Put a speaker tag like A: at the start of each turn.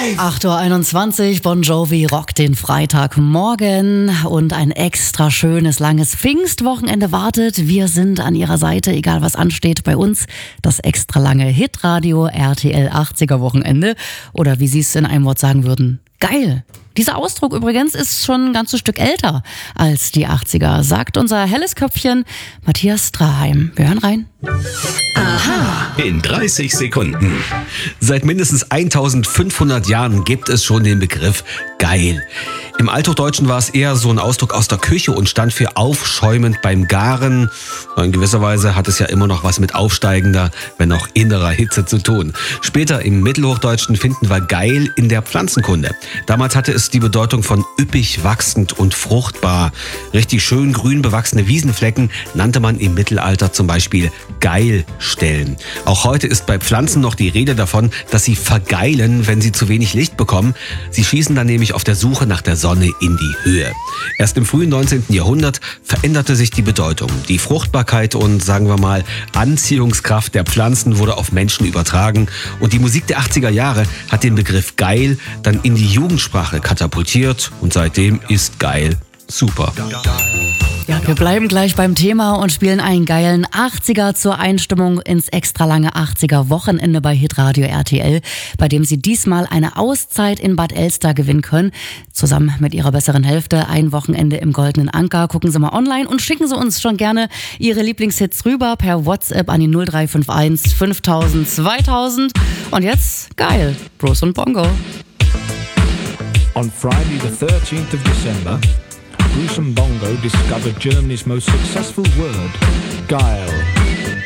A: 8:21 Uhr, Bon Jovi rockt den Freitagmorgen und ein extra schönes, langes Pfingstwochenende wartet. Wir sind an Ihrer Seite, egal was ansteht bei uns. Das extra lange Hitradio RTL 80er Wochenende. Oder wie Sie es in einem Wort sagen würden, geil. Dieser Ausdruck übrigens ist schon ein ganzes Stück älter als die 80er, sagt unser helles Köpfchen Matthias Straheim. Wir hören rein.
B: Aha. In 30 Sekunden. Seit mindestens 1500 Jahren gibt es schon den Begriff geil. Im Althochdeutschen war es eher so ein Ausdruck aus der Küche und stand für aufschäumend beim Garen. In gewisser Weise hat es ja immer noch was mit aufsteigender, wenn auch innerer Hitze zu tun. Später im Mittelhochdeutschen finden wir geil in der Pflanzenkunde. Damals hatte es die Bedeutung von üppig wachsend und fruchtbar. Richtig schön grün bewachsene Wiesenflecken nannte man im Mittelalter zum Beispiel Geilstellen. Auch heute ist bei Pflanzen noch die Rede davon, dass sie vergeilen, wenn sie zu wenig Licht bekommen. Sie schießen dann nämlich auf der Suche nach der Sonne in die Höhe. Erst im frühen 19. Jahrhundert veränderte sich die Bedeutung. Die Fruchtbarkeit und, sagen wir mal, Anziehungskraft der Pflanzen wurde auf Menschen übertragen und die Musik der 80er Jahre hat den Begriff geil dann in die Jugendsprache katapultiert und seitdem ist geil super.
A: Ja, wir bleiben gleich beim Thema und spielen einen geilen 80er zur Einstimmung ins extra lange 80er Wochenende bei Hitradio RTL, bei dem Sie diesmal eine Auszeit in Bad Elster gewinnen können. Zusammen mit Ihrer besseren Hälfte ein Wochenende im Goldenen Anker. Gucken Sie mal online und schicken Sie uns schon gerne Ihre Lieblingshits rüber per WhatsApp an die 0351 5000 2000. Und jetzt geil, Bros und Bongo.
C: On Friday the 13th of December, Bruce and Bongo discovered Germany's most successful word, geil.